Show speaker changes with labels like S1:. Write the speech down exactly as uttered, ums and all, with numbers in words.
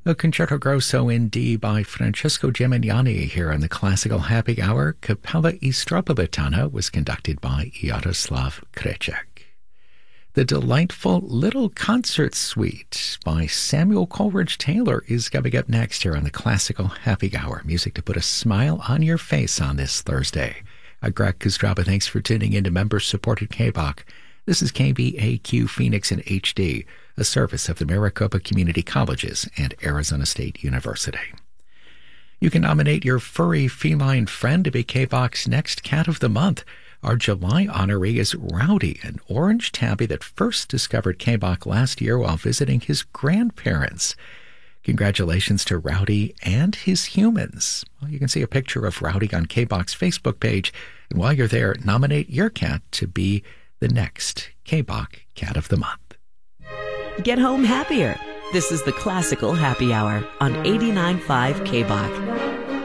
S1: A concerto grosso in D by Francesco Gimignani here on the Classical Happy Hour. Capella Istropolitana was conducted by Yaroslav Kreček. The delightful Little Concert Suite by Samuel Coleridge Taylor is coming up next here on the Classical Happy Hour. Music to put a smile on your face on this Thursday. I'm Greg Kostraba. Thanks for tuning in to member-supported K B O C. This is K B A Q Phoenix in H D, a service of the Maricopa Community Colleges and Arizona State University. You can nominate your furry feline friend to be K B O C's next Cat of the Month. Our July honoree is Rowdy, an orange tabby that first discovered K B O C last year while visiting his grandparents. Congratulations to Rowdy and his humans. Well, you can see a picture of Rowdy on K B O C's Facebook page, and while you're there, nominate your cat to be the next K B O C Cat of the Month.
S2: Get home happier. This is the Classical Happy Hour on eighty-nine point five K B O C.